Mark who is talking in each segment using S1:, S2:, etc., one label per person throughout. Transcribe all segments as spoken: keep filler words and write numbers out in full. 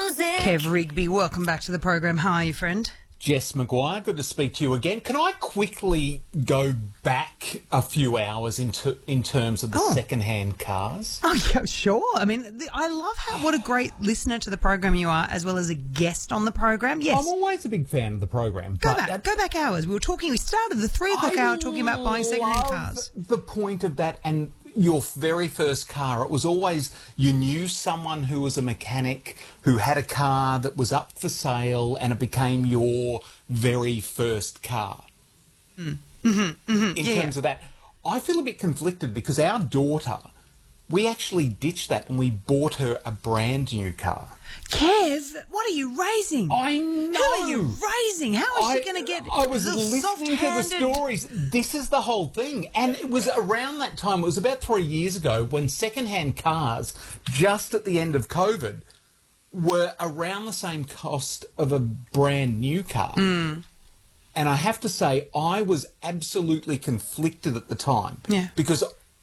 S1: Kev Rigby, welcome back to the program. How are you, friend?
S2: Jess Maguire, good to speak to you again. Can I quickly go back a few hours into in terms of the
S1: Oh.
S2: second-hand cars?
S1: Oh, yeah, sure. I mean, th- I love how what a great listener to the program you are, as well as a guest on the program. Yes.
S2: I'm always a big fan of the program.
S1: Go
S2: but
S1: back, go back hours. We were talking, we started the three o'clock
S2: I
S1: hour talking about buying second-hand
S2: love
S1: cars.
S2: The point of that, and your very first car, it was always you knew someone who was a mechanic who had a car that was up for sale, and it became your very first car.
S1: Mm. Mm-hmm, mm-hmm,
S2: In
S1: yeah.
S2: terms of that, I feel a bit conflicted because our daughter, we actually ditched that and we bought her a brand new car.
S1: Kev, what are you raising?
S2: I know.
S1: Who are you raising? How is
S2: I,
S1: she going to get
S2: I was
S1: little
S2: listening to the
S1: soft-handed-
S2: stories. This is the whole thing. And it was around that time, it was about three years ago, when second-hand cars, just at the end of COVID, were around the same cost of a brand new car.
S1: Mm.
S2: And I have to say, I was absolutely conflicted at the time.
S1: Yeah.
S2: Because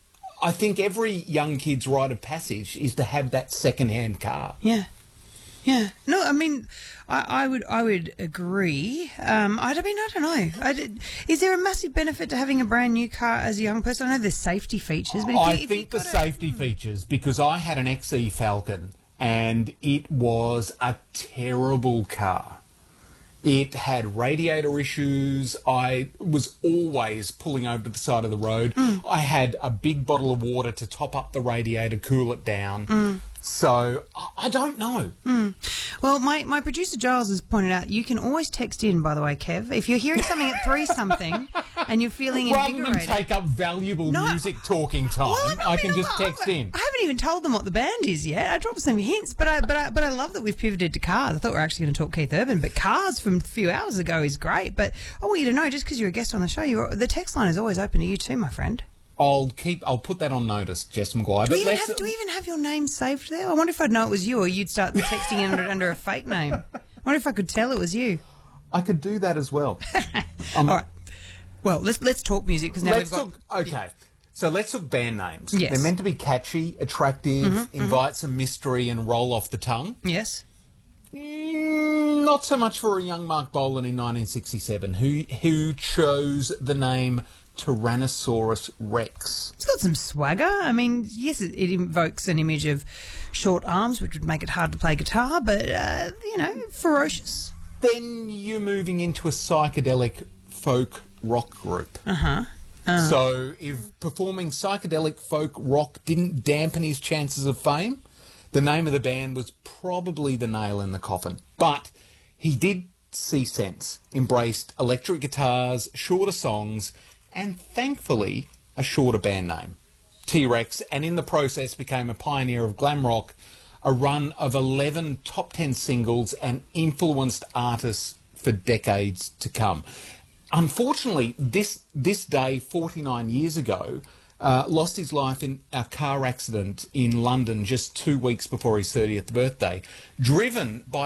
S2: I think every young kid's rite of passage is to have that second-hand car.
S1: Yeah. Yeah. No, I mean, I, I would I would agree. Um, I, don't- I mean, I don't know. I did, is there a massive benefit to having a brand new car as a young person? I know there's safety features. But if
S2: I
S1: you, if
S2: think
S1: you
S2: the
S1: got
S2: safety features, because I had an X E Falcon and it was a terrible car. It had radiator issues. I was always pulling over to the side of the road.
S1: Mm.
S2: I had a big bottle of water to top up the radiator, cool it down.
S1: Mm.
S2: So I, I don't know.
S1: Mm. Well, my, my producer Giles has pointed out you can always text in, by the way, Kev. If you're hearing something at three something and you're feeling
S2: Rather than
S1: invigorated.
S2: take up valuable
S1: No.
S2: music talking time,
S1: Well,
S2: I,
S1: mean,
S2: can just
S1: I-
S2: text in.
S1: I haven't even told them what the band is yet. I dropped some hints, but I but I but I love that we've pivoted to cars. I thought we were actually going to talk Keith Urban, but cars from a few hours ago is great. But I want you to know, just because you're a guest on the show, you're, the text line is always open to you too, my friend.
S2: I'll keep. I'll put that on notice, Jess Maguire.
S1: Do we,
S2: But
S1: even
S2: let's-
S1: have, do we even have your name saved there? I wonder if I'd know it was you, or you'd start texting under, under a fake name. I wonder if I could tell it was you.
S2: I could do that as well. Um,
S1: All right. Well, let's let's talk music because now
S2: let's
S1: we've got.
S2: talk. Okay, so let's talk band names.
S1: Yes.
S2: They're meant to be catchy, attractive,
S1: Mm-hmm,
S2: invite some mystery, and roll off the tongue.
S1: Yes.
S2: Mm, not so much for a young Mark Bolan in nineteen sixty-seven, who who chose the name Tyrannosaurus Rex.
S1: It's got some swagger. I mean, yes, it, it invokes an image of short arms, which would make it hard to play guitar, but, uh, you know, ferocious.
S2: Then you're moving into a psychedelic folk rock group.
S1: Uh-huh. Uh,
S2: So if performing psychedelic folk rock didn't dampen his chances of fame, the name of the band was probably the nail in the coffin. But he did see sense, embraced electric guitars, shorter songs, and thankfully a shorter band name, T-Rex, and in the process became a pioneer of glam rock, a run of eleven top ten singles and influenced artists for decades to come. Unfortunately, this this day, forty-nine years ago, uh, lost his life in a car accident in London just two weeks before his thirtieth birthday, driven by